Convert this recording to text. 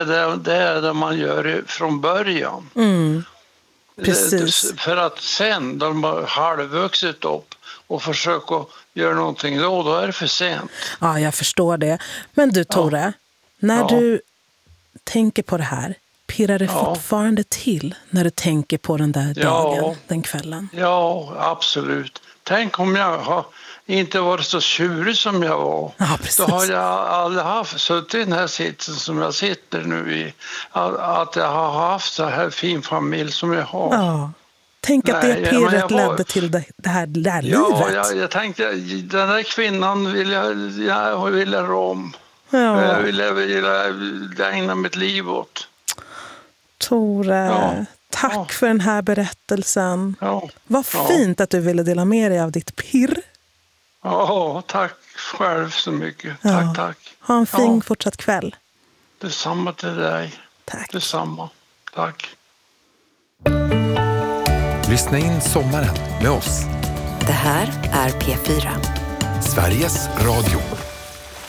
det är det man gör från början. Precis. För att sen, de har halvvuxit upp och försöka göra någonting då är det för sent. Ja, jag förstår det. Men du Tore, när du tänker på det här, pirrar det fortfarande till när du tänker på den där dagen, den kvällen? Ja, absolut. Tänk om jag inte varit så tjurig som jag var. Ja, precis. Då har jag aldrig suttit i den här sitsen som jag sitter nu i. Att jag har haft så här fin familj som jag har. Ja. Tänk att det pirret ledde till det här livet. Ja, jag tänkte, den där kvinnan vill jag rom. Ja. Jag vill ägna mitt liv åt. Tore, tack för den här berättelsen. Ja. Vad fint att du ville dela med dig av ditt pirr. Ja, tack själv så mycket. Tack. Ha en fin fortsatt kväll. Detsamma till dig. Tack. Detsamma. Tack. Lyssna in sommaren med oss. Det här är P4. Sveriges Radio.